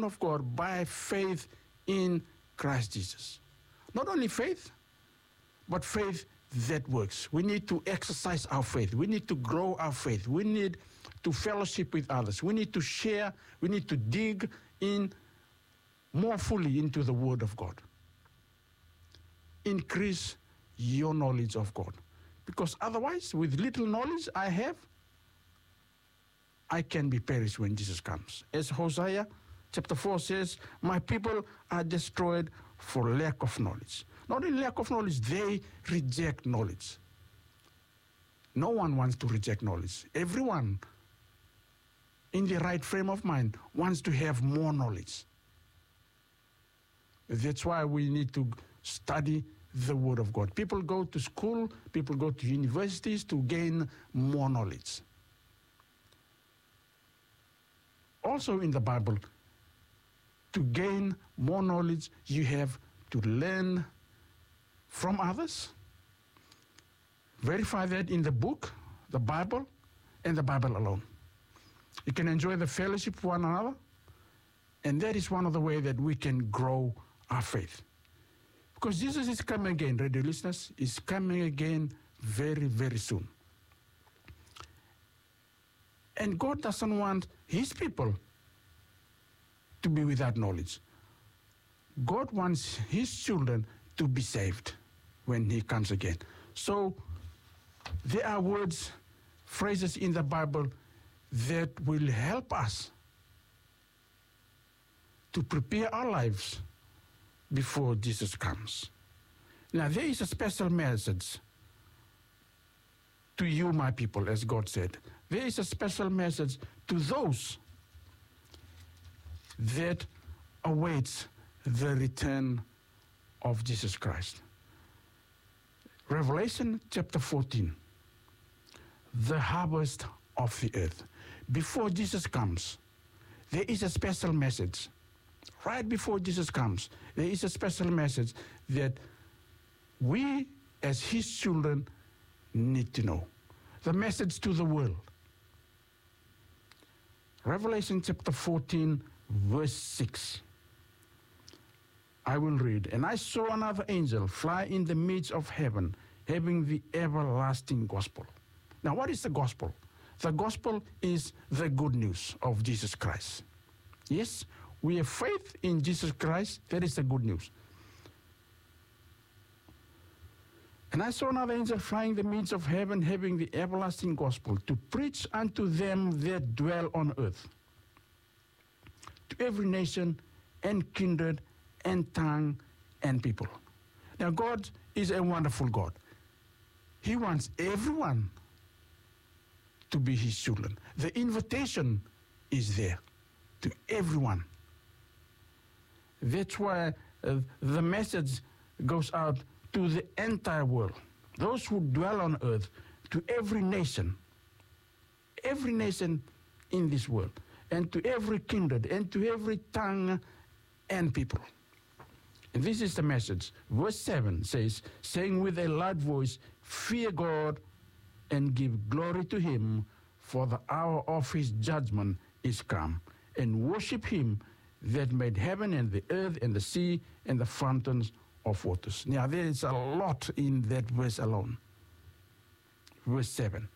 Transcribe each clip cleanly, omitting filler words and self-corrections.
children of God by faith in Christ Jesus. Not only faith, but faith that works. We need to exercise our faith. We need to grow our faith. We need to fellowship with others. We need to share. We need to dig in more fully into the Word of God. Increase your knowledge of God. Because otherwise, with little knowledge I have, I can be perished when Jesus comes. As Hosea chapter 4 says, my people are destroyed for lack of knowledge. Not in lack of knowledge, they reject knowledge. No one wants to reject knowledge. Everyone in the right frame of mind wants to have more knowledge. That's why we need to study the Word of God. People go to school, people go to universities to gain more knowledge. Also in the Bible, to gain more knowledge, you have to learn from others. Verify that in the book, the Bible, and the Bible alone. You can enjoy the fellowship of one another, and that is one of the ways that we can grow our faith. Because Jesus is coming again, radio listeners, is coming again very, very soon. And God doesn't want his people to be without knowledge. God wants his children to be saved when he comes again. So there are words, phrases in the Bible that will help us to prepare our lives before Jesus comes. Now, there is a special message to you, my people, as God said. There is a special message to those that awaits the return of Jesus Christ. Revelation chapter 14, the harvest of the earth. Before Jesus comes, there is a special message. Right before Jesus comes, there is a special message that we as his children need to know. The message to the world. Revelation chapter 14, verse 6. I will read. And I saw another angel fly in the midst of heaven, having the everlasting gospel. Now, what is the gospel? The gospel is the good news of Jesus Christ. Yes, we have faith in Jesus Christ. That is the good news. And I saw another angel flying in the midst of heaven, having the everlasting gospel, to preach unto them that dwell on earth, to every nation and kindred and tongue and people. Now, God is a wonderful God. He wants everyone to be his children. The invitation is there to everyone. That's why the message goes out to the entire world. Those who dwell on earth, to every nation in this world, and to every kindred, and to every tongue and people. And this is the message. Verse 7 says, saying with a loud voice, fear God and give glory to him, for the hour of his judgment is come, and worship him that made heaven and the earth and the sea and the fountains of waters. Now, there is a lot in that verse alone. Verse 7.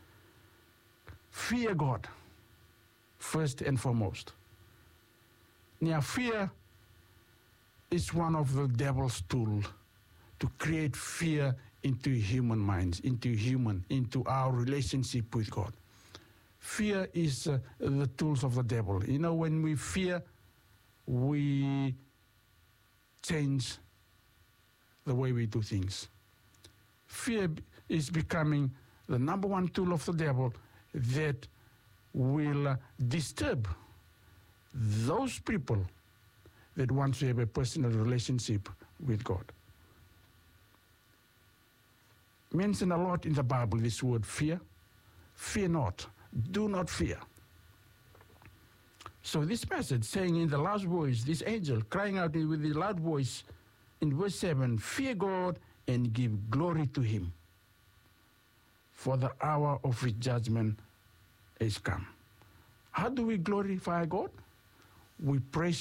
Fear God, first and foremost. Now, fear is one of the devil's tools to create fear into human minds, into our relationship with God. Fear is the tools of the devil. You know, when we fear, we change the way we do things. Fear is becoming the number one tool of the devil that will disturb those people that want to have a personal relationship with God. Mentioned a lot in the Bible, this word fear. Fear not. Do not fear. So this passage saying in the last voice, this angel crying out with the loud voice in verse 7, fear God and give glory to him, for the hour of his judgment is come. How do we glorify God? We praise